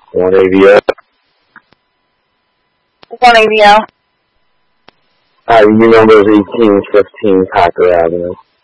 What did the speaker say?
One AVO. One AVO. Your number is 1815 Packer Avenue.